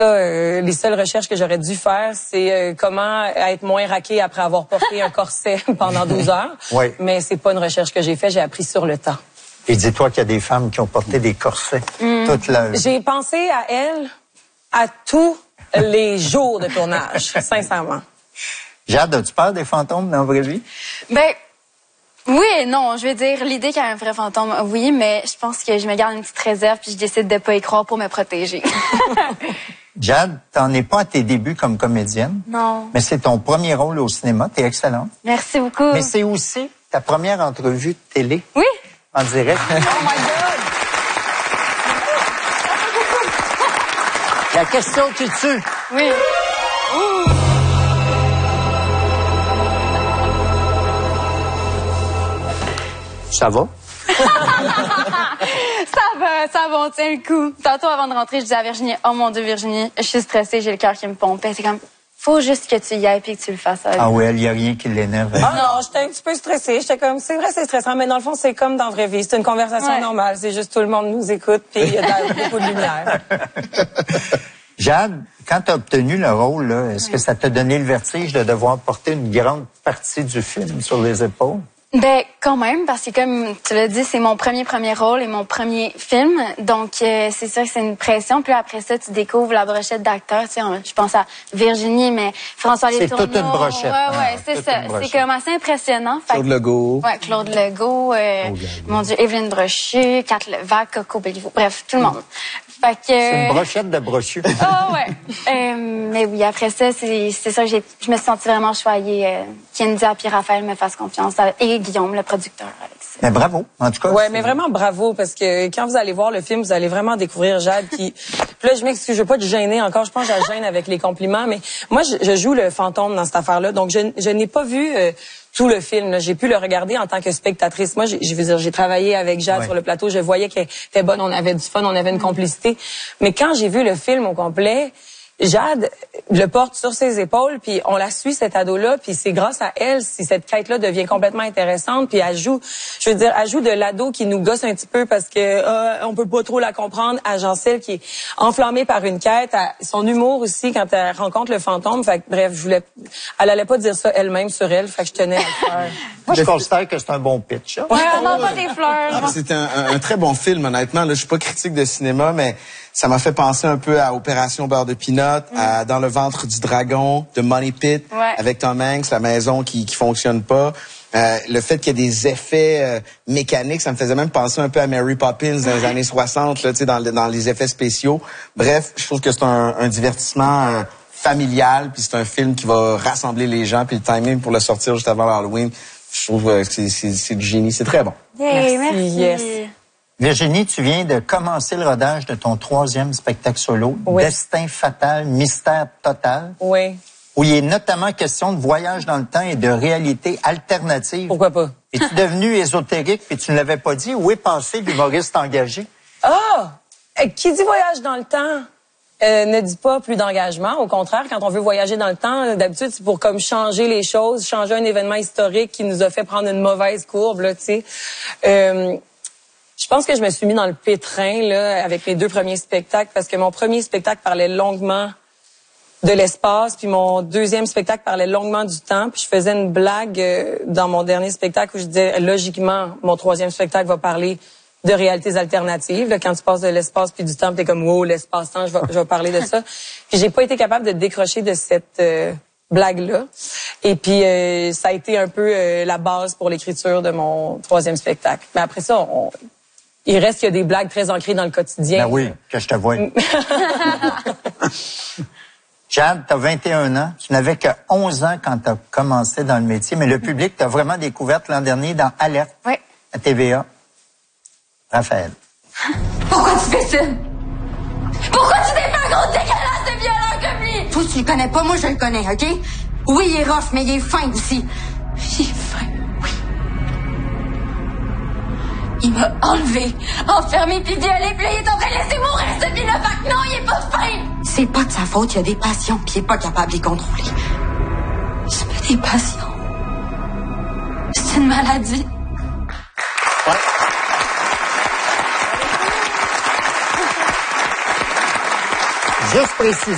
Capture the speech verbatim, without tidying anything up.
Euh, les seules recherches que j'aurais dû faire, c'est euh, comment être moins raqué après avoir porté un corset pendant douze heures. Oui. Mais c'est pas une recherche que j'ai faite, j'ai appris sur le temps. Et dis-toi qu'il y a des femmes qui ont porté des corsets mmh. toute leur vie. J'ai pensé à elle à tous les jours de tournage, sincèrement. Jade, as-tu peur des fantômes dans la vraie vie? Ben, oui et non. Je veux dire, l'idée qu'il y a un vrai fantôme, oui, mais je pense que je me garde une petite réserve puis je décide de pas y croire pour me protéger. Jade, t'en es pas à tes débuts comme comédienne. Non. Mais c'est ton premier rôle au cinéma. T'es excellente. Merci beaucoup. Mais c'est aussi ta première entrevue de télé. Oui. En direct. Oh my God! La question qui tue. Oui. Ouh. Ça va? Ça va, ça va, on tient le coup. Tantôt, avant de rentrer, je disais à Virginie, oh mon Dieu, Virginie, je suis stressée, j'ai le cœur qui me pompait. C'est comme, faut juste que tu y ailles et que tu le fasses. Ah oui, il n'y a rien qui l'énerve. Ah non, j'étais un petit peu stressée. J'étais comme, c'est vrai, c'est stressant, mais dans le fond, c'est comme dans la vraie vie. C'est une conversation ouais. normale. C'est juste tout le monde nous écoute, puis il y a beaucoup de lumière. Jade, quand tu as obtenu le rôle, là, est-ce ouais. que ça t'a donné le vertige de devoir porter une grande partie du film sur les épaules? Ben quand même, parce que comme tu l'as dit, c'est mon premier premier rôle et mon premier film, donc euh, c'est sûr que c'est une pression. Puis après ça, tu découvres la brochette d'acteurs. Tu sais, je pense à Virginie, mais François Letourneau. C'est toute une brochette. Ouais, ouais, hein, c'est ça. C'est comme assez impressionnant. Claude Legault. Ouais, Claude Legault. Euh, oh, mon Dieu, Évelyne Brochu, Kat Levac, Coco Belliveau. Bref, tout le monde. Fait que. C'est une brochette de brochu. Ah oh, ouais. euh, mais oui, après ça, c'est c'est ça. J'ai, je me suis sentie vraiment choyée. Euh, qu'India puis Raphaël me fassent confiance. Et Guillaume, le producteur, Alex. Mais bravo, en tout cas. Ouais, mais vraiment bravo, parce que quand vous allez voir le film, vous allez vraiment découvrir Jade qui... Puis là, je m'excuse, je veux pas te gêner encore, je pense que je la gêne avec les compliments, mais moi, je, je joue le fantôme dans cette affaire-là, donc je, je n'ai pas vu euh, tout le film. J'ai pu le regarder en tant que spectatrice. Moi, je veux dire, j'ai travaillé avec Jade ouais. sur le plateau, je voyais qu'elle était bonne, on avait du fun, on avait une complicité. Mais quand j'ai vu le film au complet... Jade le porte sur ses épaules, puis on la suit, cet ado-là, puis c'est grâce à elle si cette quête-là devient complètement intéressante, puis elle joue, je veux dire, elle joue de l'ado qui nous gosse un petit peu parce que euh, on peut pas trop la comprendre, à Jean-Celle qui est enflammée par une quête, à son humour aussi quand elle rencontre le fantôme, fait que, bref, je voulais, elle allait pas dire ça elle-même sur elle, fait que je tenais à le faire. Moi, je considère que c'est un bon pitch. Hein? Ouais, on n'a pas des fleurs. C'est un, un, un très bon film, honnêtement. Là, je suis pas critique de cinéma, mais ça m'a fait penser un peu à Opération Beurre de Peanut, mm. à Dans le ventre du dragon, de Money Pit, ouais. avec Tom Hanks, la maison qui qui fonctionne pas. Euh, le fait qu'il y ait des effets euh, mécaniques, ça me faisait même penser un peu à Mary Poppins dans les années soixante, là, tu sais, dans, dans les effets spéciaux. Bref, je trouve que c'est un, un divertissement euh, familial, puis c'est un film qui va rassembler les gens, puis le timing pour le sortir juste avant l'Halloween, je trouve euh, que c'est, c'est, c'est du génie, c'est très bon. Hey, merci. merci. Yes. Virginie, tu viens de commencer le rodage de ton troisième spectacle solo, oui. Destin fatal, mystère total. Oui. Où il est notamment question de voyage dans le temps et de réalité alternative. Pourquoi pas? Es-tu devenu ésotérique puis tu ne l'avais pas dit? Où est passé l'humoriste engagé? Ah! Qui dit voyage dans le temps euh, ne dit pas plus d'engagement. Au contraire, quand on veut voyager dans le temps, d'habitude, c'est pour comme changer les choses, changer un événement historique qui nous a fait prendre une mauvaise courbe, là, tu sais. Euh, Je pense que je me suis mis dans le pétrin là avec mes deux premiers spectacles parce que mon premier spectacle parlait longuement de l'espace, puis mon deuxième spectacle parlait longuement du temps, puis je faisais une blague euh, dans mon dernier spectacle où je disais logiquement mon troisième spectacle va parler de réalités alternatives. Là, quand tu passes de l'espace puis du temps, t'es comme wow, l'espace-temps, je vais je vais parler de ça. Puis j'ai pas été capable de décrocher de cette euh, blague-là. Et puis, euh, ça a été un peu euh, la base pour l'écriture de mon troisième spectacle. Mais après ça, on il reste qu'il y a des blagues très ancrées dans le quotidien. Ben oui, que je te vois. Jade, tu as vingt et un ans. Tu n'avais que onze ans quand tu as commencé dans le métier, mais le public t'a vraiment découverte l'an dernier dans Alerte, oui. à T V A. Raphaël. Pourquoi tu fais ça? Pourquoi tu t'es fait un gros dégueulasse de violeur comme lui? Toi, tu le connais pas, moi je le connais, OK? Oui, il est rough, mais il est fin aussi. Il est fin. Il m'a enlevé, enfermé puis violé, puis là, il est en train de laisser mourir ce Pinofac. Non, il est pas fin! C'est pas de sa faute, il a des passions, puis il est pas capable de les contrôler. C'est pas des passions. C'est une maladie. Ouais. Juste préciser.